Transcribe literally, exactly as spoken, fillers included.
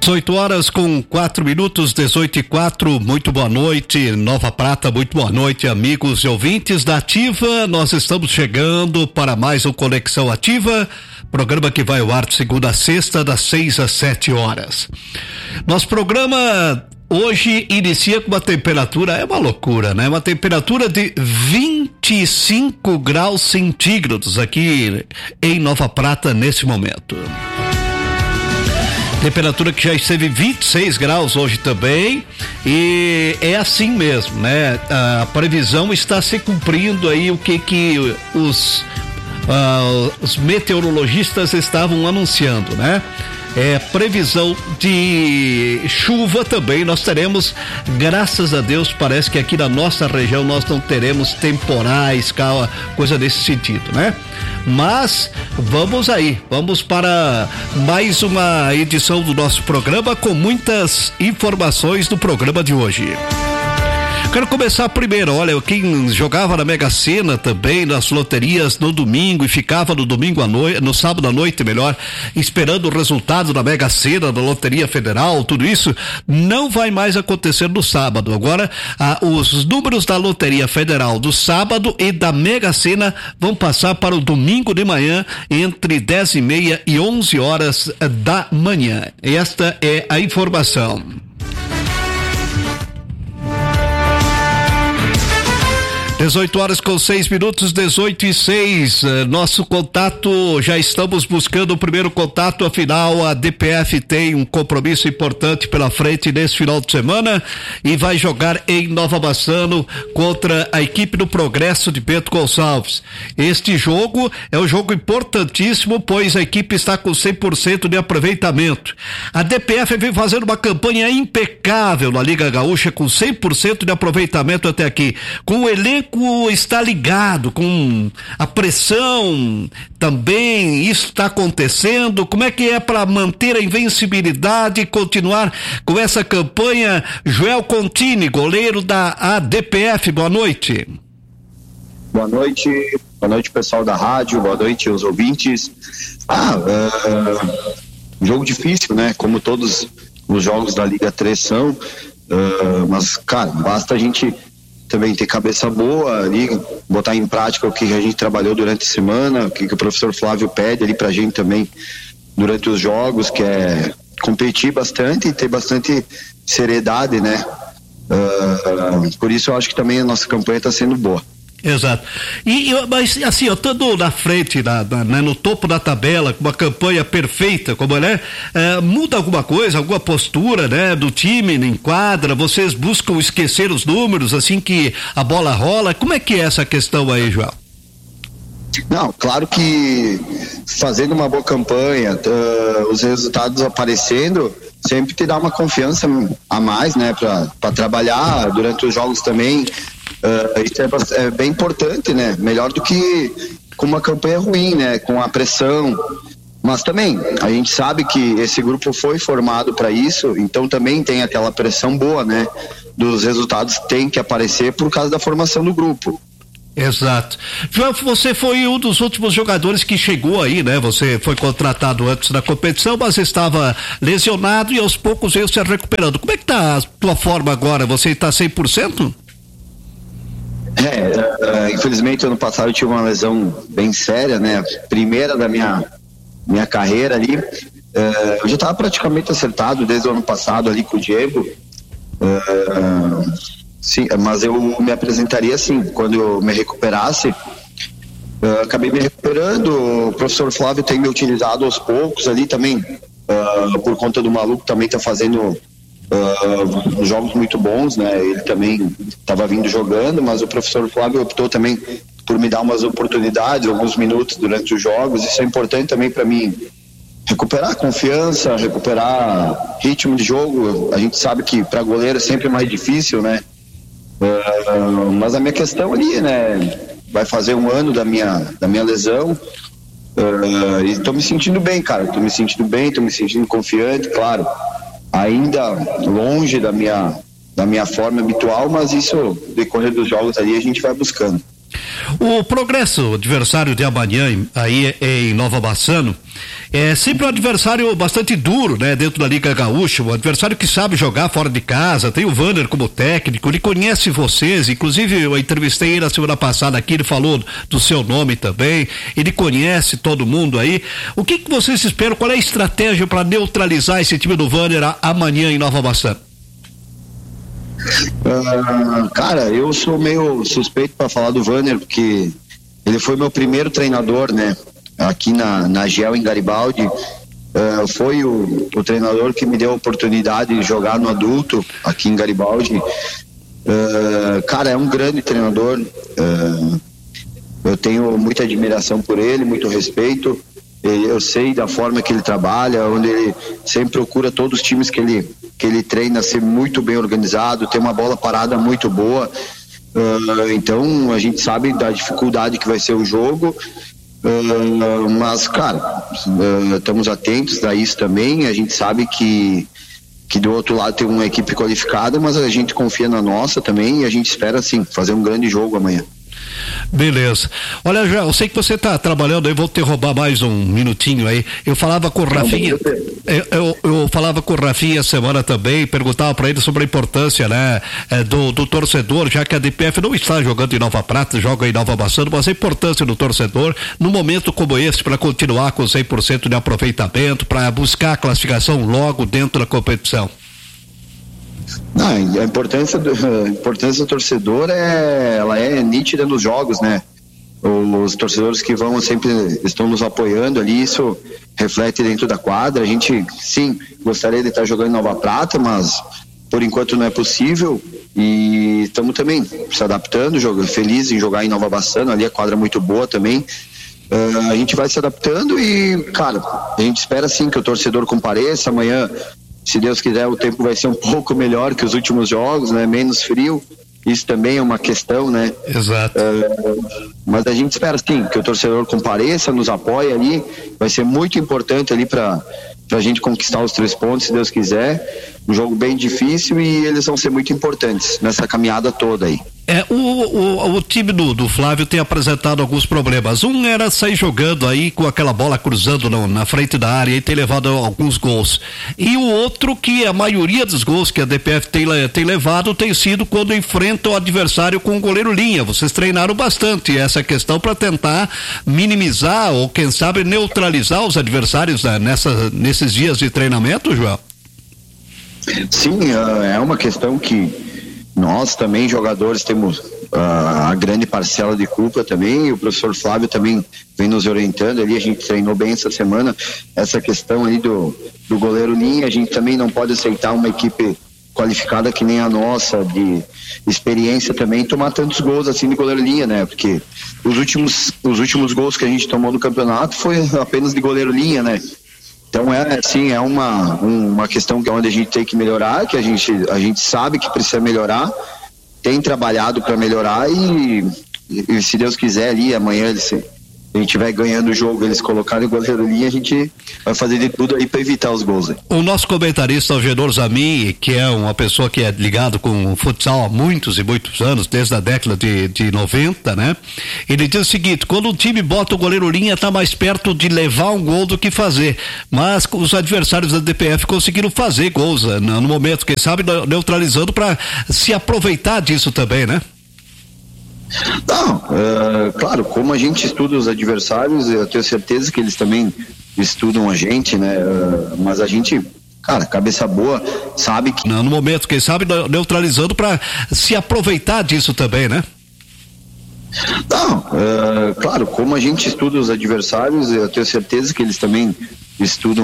dezoito horas com quatro minutos, dezoito e quatro, muito boa noite, Nova Prata, muito boa noite, amigos e ouvintes da Ativa. Nós estamos chegando para mais um Conexão Ativa, programa que vai ao ar de segunda a sexta, das seis às sete horas. Nosso programa hoje inicia com uma temperatura, é uma loucura, né? Uma temperatura de vinte e cinco graus centígrados aqui em Nova Prata nesse momento. Temperatura que já esteve vinte e seis graus hoje também, e é assim mesmo, né? A previsão está se cumprindo aí, o que que os, uh, os meteorologistas estavam anunciando, né? É, previsão de chuva também nós teremos, graças a Deus, parece que aqui na nossa região nós não teremos temporais, coisa desse sentido, né? Mas vamos aí, vamos para mais uma edição do nosso programa com muitas informações do programa de hoje. Quero começar primeiro, olha, quem jogava na Mega Sena também, nas loterias no domingo e ficava no domingo à noite, no sábado à noite, melhor, esperando o resultado da Mega Sena, da Loteria Federal, tudo isso, não vai mais acontecer no sábado. Agora, ah, os números da Loteria Federal do sábado e da Mega Sena vão passar para o domingo de manhã, entre dez e meia e onze horas da manhã. Esta é a informação. dezoito horas com seis minutos, dezoito e seis. Nosso contato, já estamos buscando o primeiro contato, afinal a D P F tem um compromisso importante pela frente nesse final de semana e vai jogar em Nova Bassano contra a equipe do Progresso de Bento Gonçalves. Este jogo é um jogo importantíssimo, pois a equipe está com cem por cento de aproveitamento. A D P F vem fazendo uma campanha impecável na Liga Gaúcha, com cem por cento de aproveitamento até aqui, com o elenco está ligado, com a pressão também, isso está acontecendo. Como é que é para manter a invencibilidade e continuar com essa campanha? Joel Contini, goleiro da A D P F, boa noite. Boa noite, boa noite pessoal da rádio, boa noite aos ouvintes. Ah, uh, jogo difícil, né? Como todos os jogos da Liga três são, uh, mas cara, basta a gente também ter cabeça boa ali, botar em prática o que a gente trabalhou durante a semana, o que, que o professor Flávio pede ali pra gente também durante os jogos, que é competir bastante e ter bastante seriedade, né? Uh, por isso eu acho que também a nossa campanha está sendo boa. Exato. E, mas assim, eu estando na frente, na, na, né, no topo da tabela, com uma campanha perfeita, como ela é, é, muda alguma coisa, alguma postura, né, do time em quadra? Vocês buscam esquecer os números assim que a bola rola? Como é que é essa questão aí, João? Não, claro que fazendo uma boa campanha, uh, os resultados aparecendo, sempre te dá uma confiança a mais, né, para trabalhar durante os jogos também. Uh, isso é, é bem importante, né? Melhor do que com uma campanha ruim, né? Com a pressão. Mas também, a gente sabe que esse grupo foi formado para isso, então também tem aquela pressão boa, né? Dos resultados que tem que aparecer por causa da formação do grupo. Exato. João, você foi um dos últimos jogadores que chegou aí, né? Você foi contratado antes da competição, mas estava lesionado e aos poucos veio se recuperando. Como é que tá a tua forma agora? Você está cem por cento? É, uh, infelizmente ano passado eu tive uma lesão bem séria, né? Primeira da minha, minha carreira ali. Uh, eu já estava praticamente acertado desde o ano passado ali com o Diego. Uh, sim, mas eu me apresentaria assim, quando eu me recuperasse. Uh, acabei me recuperando, o professor Flávio tem me utilizado aos poucos ali também, uh, por conta do Maluco também está fazendo Uh, jogos muito bons, né? Ele também estava vindo jogando, mas o professor Flávio optou também por me dar umas oportunidades, alguns minutos durante os jogos. Isso é importante também para mim recuperar confiança, recuperar ritmo de jogo. A gente sabe que para goleiro é sempre mais difícil, né? Uh, mas a minha questão ali, né? Vai fazer um ano da minha, da minha lesão. Uh, e tô me sentindo bem, cara. Tô me sentindo bem, tô me sentindo confiante, claro. Ainda longe da minha, da minha forma habitual, mas isso, decorrer dos jogos ali, a gente vai buscando. O Progresso, adversário de amanhã aí em Nova Bassano, é sempre um adversário bastante duro, né? Dentro da Liga Gaúcha, um adversário que sabe jogar fora de casa, tem o Wanner como técnico, ele conhece vocês, inclusive eu entrevistei ele na semana passada aqui, ele falou do seu nome também, ele conhece todo mundo aí. O que que vocês esperam, qual é a estratégia para neutralizar esse time do Wanner a, amanhã em Nova Bassano? Uh, cara, eu sou meio suspeito para falar do Wanner, porque ele foi meu primeiro treinador, né? Aqui na, na G E L em Garibaldi. Uh, foi o, o treinador que me deu a oportunidade de jogar no adulto aqui em Garibaldi. Uh, cara, é um grande treinador. Uh, eu tenho muita admiração por ele, muito respeito. Eu sei da forma que ele trabalha, onde ele sempre procura todos os times que ele, que ele treina ser muito bem organizado, ter uma bola parada muito boa. Uh, então a gente sabe da dificuldade que vai ser o jogo, uh, mas cara, uh, estamos atentos a isso também. A gente sabe que, que do outro lado tem uma equipe qualificada, mas a gente confia na nossa também e a gente espera sim fazer um grande jogo amanhã. Beleza. Olha, já, eu sei que você está trabalhando aí, vou te roubar mais um minutinho aí. Eu falava com o Rafinha, eu, eu, eu falava com o Rafinha semana também, perguntava para ele sobre a importância, né, do, do torcedor, já que a D P F não está jogando em Nova Prata, joga em Nova Bassano, mas a importância do torcedor num momento como esse para continuar com cem por cento de aproveitamento, para buscar a classificação logo dentro da competição. Não, a importância do, a importância do torcedor é, ela é nítida nos jogos, né? Os torcedores que vão sempre estão nos apoiando ali, isso reflete dentro da quadra. A gente, sim, gostaria de estar jogando em Nova Prata, mas por enquanto não é possível e estamos também se adaptando, jogando, felizes em jogar em Nova Bassano, ali a quadra é muito boa também. Uh, a gente vai se adaptando e, cara, a gente espera sim que o torcedor compareça amanhã. Se Deus quiser, o tempo vai ser um pouco melhor que os últimos jogos, né? Menos frio. Isso também é uma questão, né? Exato. Uh, mas a gente espera sim que o torcedor compareça, nos apoie ali. Vai ser muito importante ali para a gente conquistar os três pontos, se Deus quiser. Um jogo bem difícil e eles vão ser muito importantes nessa caminhada toda aí. É, o, o, o time do, do Flávio tem apresentado alguns problemas. Um era sair jogando aí com aquela bola cruzando no, na frente da área e ter levado alguns gols. E o outro que a maioria dos gols que a D P F tem, tem levado tem sido quando enfrenta o adversário com o goleiro linha. Vocês treinaram bastante essa questão para tentar minimizar ou quem sabe neutralizar os adversários, né, nessa, nesses dias de treinamento, João? Sim, é uma questão que nós também, jogadores, temos uh, a grande parcela de culpa também, e o professor Flávio também vem nos orientando ali. A gente treinou bem essa semana essa questão ali do, do goleiro linha. A gente também não pode aceitar uma equipe qualificada que nem a nossa, de experiência também, tomar tantos gols assim de goleiro linha, né? Porque os últimos, os últimos gols que a gente tomou no campeonato foi apenas de goleiro linha, né? Então é assim, é uma, uma questão que é onde a gente tem que melhorar, que a gente, a gente sabe que precisa melhorar, tem trabalhado para melhorar e, e se Deus quiser ali amanhã eles, se a gente vai ganhando o jogo, eles colocarem o goleiro linha, a gente vai fazer de tudo aí para evitar os gols aí. O nosso comentarista, o Genor Zamin, que é uma pessoa que é ligado com o futsal há muitos e muitos anos, desde a década de, de noventa, né? Ele diz o seguinte: quando o time bota o goleiro linha, tá mais perto de levar um gol do que fazer, mas os adversários da D P F conseguiram fazer gols no momento, quem sabe neutralizando para se aproveitar disso também, né? Não, é, claro, como a gente estuda os adversários, eu tenho certeza que eles também estudam a gente, né? Mas a gente, cara, cabeça boa, sabe que... No momento, quem sabe neutralizando para se aproveitar disso também, né? Não, é, claro, como a gente estuda os adversários, eu tenho certeza que eles também estudam